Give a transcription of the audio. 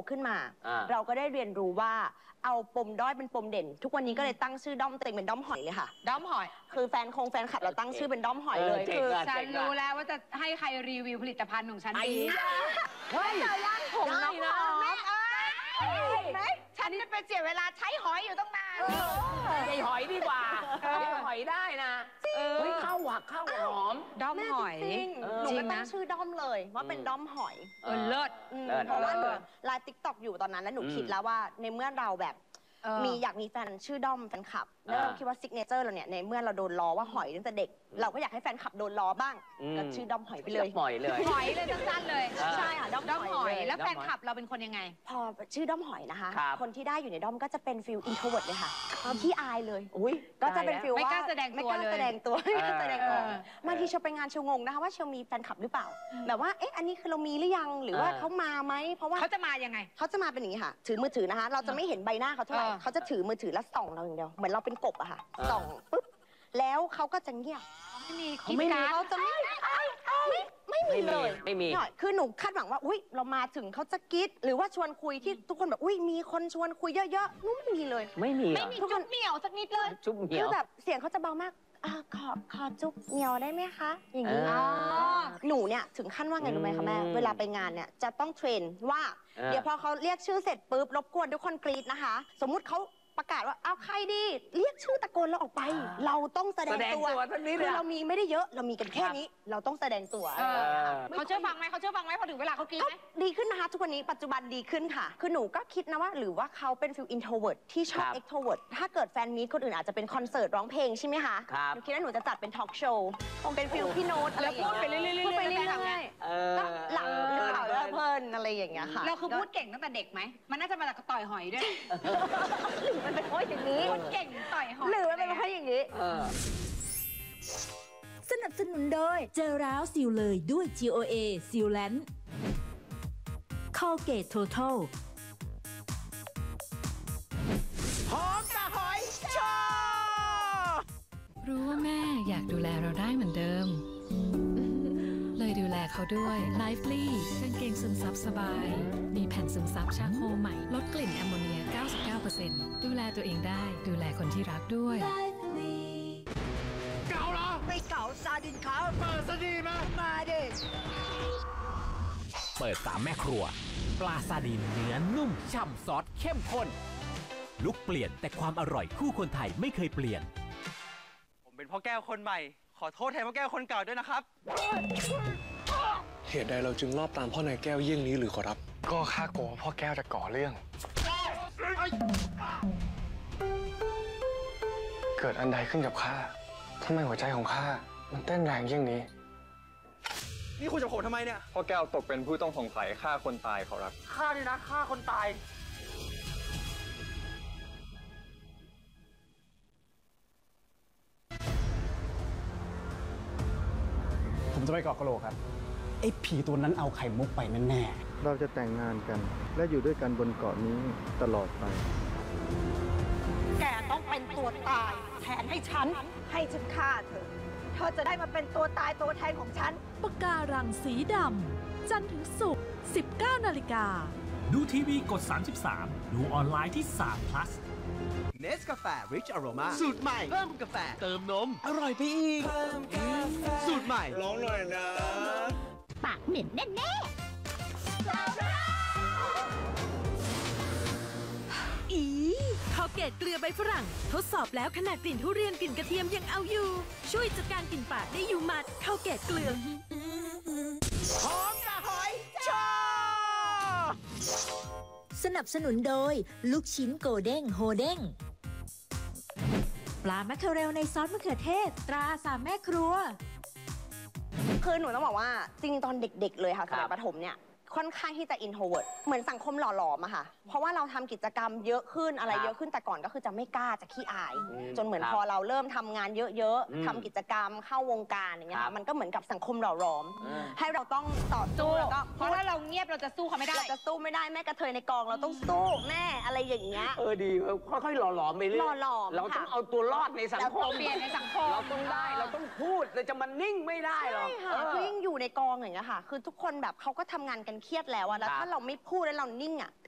ขึ้นมาเราก็ได้เรียนรู้ว่าเอาปมด้อยเป็นปมเด่นทุกวันนี้ก็เลยตั้งชื่อด้อมตัวเองเป็นด้อมหอยเลยค่ะด้อมหอยคือแฟนคลับเราตั้งชื่อเป็นด้อมหอยเลยคือฉันรู้แล้วว่าจะให้ใครรีวิวผลิตภัณฑ์ของฉันดีเฮ้ยเจอย่างผมน้องหอมไหมฉันจะไปเสียเวลาใช้หอยอยู่ตั้งนานใหญ่หอยดีกว่าหอยได้นะเฮ้ยข้าวหอมด้อมหอยหนูก็ตั้งชื่อด้อมเลยว่าเป็นด้อมหอยเลิศเพราะว่าหนูไลฟ์ติ๊กต็อกอยู่ตอนนั้นแล้วหนูคิดแล้วว่าในเมื่อเราแบบอยากมีแฟนชื่อด้อมแฟนคลับแล้วเราคิดว่าซิกเนเจอร์เราเนี่ยในเมื่อเราโดนล้อว่าหอยตั้งแต่เด็กเราก็อยากให้แฟนคลับโดนล้อบ้างก็ชื่อด้อมหอยไปเลยหอยเลยสั้นๆเลยใช่ค่ะด้อมหอยแล้วแฟนคลับเราเป็นคนยังไงพอชื่อด้อมหอยนะคะคนที่ได้อยู่ในด้อมก็จะเป็นฟิลอินโทรเวิร์ตเลยค่ะขี้อายเลยก็จะเป็นฟิลว่าไม่กล้าแสดงตัวบางทีเชลไปงานเชลงงนะคะว่าเชลมีแฟนคลับหรือเปล่าแบบว่าเอ๊ะอันนี้คือเรามีหรือยังหรือว่าเขามาไหมเพราะว่าเขาจะมายังไงเขาจะมาเป็นอย่างนี้ค่ะถือมือถือนะคะเราจะไม่เห็นใบหน้าเขาเท่าไหร่เขาจะถือมือถือแล้วส่องเราอย่างเดียวเหมือนเราเป็นกบอะค่ะส่องปุ๊บแล้วเขาก็จะเงียบไม่มีเขาจะไม่มีเลยไม่มีคือหนูคาดหวังว่าอุ้ยเรามาถึงเขาจะกิ๊ดหรือว่าชวนคุยที่ทุกคนแบบอุ้ยมีคนชวนคุยเยอะๆนู้ไม่มีเลยไม่มีจุ๊บเหนียวสักนิดเลยจุ๊บเหนียวคือแบบเสียงเขาจะเบามากขอจุ๊บเหนียวได้ไหมคะอย่างนี้หนูเนี่ยถึงขั้นว่าไงรู้ไหมคะแม่เวลาไปงานเนี่ยจะต้องเทรนว่าเดี๋ยวพอเขาเรียกชื่อเสร็จปุ๊บรบกวนทุกคนกรี๊ดนะคะสมมุติเขาประกาศว่าเอาใครดีเรียกชื่อตะโกนเราออกไปเราต้องแสดงตัวคือเรามีไม่ได้เยอะเรามีกันแค่นี้เราต้องแสดงตัวเขาเชื่อฟังไหมพอถึงเวลาเขากรี๊ดไหมดีขึ้นนะคะทุกวันนี้ปัจจุบันดีขึ้นค่ะคือหนูก็คิดนะว่าหรือว่าเขาเป็นฟิลอินโทรเวิร์ตที่ชอบเอ็กโทรเวิร์ตถ้าเกิดแฟนมีตคนอื่นอาจจะเป็นคอนเสิร์ตร้องเพลงใช่ไหมคะหนูคิดว่าหนูจะจัดเป็นทอล์กโชว์เป็นฟิลพี่โน้ตอะไรอย่างเงี้ยพูดไปเรื่อยๆก็หลังหรือเปล่าเพลินอะไรอย่างเงี้ยค่ะเราคือพูดเก่งตั้งแต่เด็กไหมมันน่าจะมาจากต่อยหอยด้วยหรือมันเป็นเพราะอย่างนี้พูดเก่งต่อยหอยหรือมันเป็นเพราะอย่างนี้สนับสนุนโดยเจลร้าวซิลเลยด้วย GOA ซิลแลนด์ Colgate Total หอมกับหอยชอรู้ว่าแม่อยากดูแลเราได้เหมือนเดิมเลยดูแลเขาด้วย Lively กางเกงซึมซับสบายมีแผ่นซึมซับชาโคใหม่ลดกลิ่นแอมโมเนีย 99% ดูแลตัวเองได้ดูแลคนที่รักด้วยเก่าเหรอไม่เก่าซาดินเขาเปิดซะดีมั้ยมาดิเปิด3แม่ครัวปลาซาดินเนื้อนุ่มฉ่ำซอสเข้มข้นลุกเปลี่ยนแต่ความอร่อยคู่คนไทยไม่เคยเปลี่ยนผมเป็นพ่อแก้วคนใหม่ขอโทษแทนพ่อแก้วคนเก่าด้วยนะครับเหตุใดเราจึงรอบตามพ่อนายแก้วเยี่ยงนี้หรือขอรับก็ข้ากลัวพ่อแก้วจะก่อเรื่องเกิดอันใดขึ้นกับข้าทำไมหัวใจของข้ามันเต้นแรงเยี่ยงนี้นี่คุณจะโผล่ทำไมเนี่ยพ่อแก้วตกเป็นผู้ต้องสงสัยฆ่าคนตายขอรับฆ่านี่นะฆ่าคนตายผมจะไปเกาะกะโหลกครับไอ้ผีตัวนั้นเอาไข่มุกไปแน่ๆเราจะแต่งงานกันและอยู่ด้วยกันบนเกาะนี้ตลอดไปแกต้องเป็นตัวตายแทนให้ฉันฆ่าเธอจะได้มาเป็นตัวตายตัวแทนของฉันปะการังสีดำจันทร์ถึงศุกร์ 19 นาฬิกาดูทีวีกด33ดูออนไลน์ที่3 plus เนสกาแฟ Rich Aroma สูตรใหม่เพิ่มกาแฟเติมนมอร่อยไปอีกสูตรใหม่ร้องหน่อยนะปากเหม็นแน่อีข้าวเกตเกลือใบฝรั่งทดสอบแล้วขนาดกลิ่นทุเรียนกลิ่นกระเทียมยังเอาอยู่ช่วยจัดการกลิ่นปากได้อยู่หมัดข้าวเกตเกลือหอมกับหอยชอสนับสนุนโดยลูกชิ้นโกเด้งโฮเด้งปลาแมคเคอเรลในซอสมะเขือเทศตราสามแม่ครัวคือหนูต้องบอกว่าจริงตอนเด็กๆเลยค่ะสมัยประถมเนี่ยค่อนข้างที่จะอินโทรเวิร์ตเหมือนสังคมหล่อหลอมอะค่ะเพราะว่าเราทำกิจกรรมเยอะขึ้นอะไรเยอะขึ้นแต่ก่อนก็คือจะไม่กล้าจะขี้อายจนเหมือนพอเราเริ่มทำงานเยอะๆทำกิจกรรมเข้าวงการอย่างเงี้ยค่ะมันก็เหมือนกับสังคมหล่อหลอมให้เราต้องต่อสู้แล้วก็เพราะว่าเราเงียบเราจะสู้เขาไม่ได้เราจะสู้ไม่ได้แม่กระเทยในกองเราต้องสู้แม่อะไรอย่างเงี้ยดีค่อยๆหล่อหลอมไปเรื่อยหล่อหลอมเราต้องเอาตัวรอดในสังคมเปลี่ยนในสังคมเราต้องได้เราต้องพูดเราจะมันนิ่งไม่ได้หรอกใช่ค่ะคือยิ่งอยู่ในกองอย่างเงี้ยค่ะคือทุกคนแบบเขาก็ทำงานกันเครียดแล้วอะแล้วถ้าเราไม่พูดแล้วเรานิ่งอะ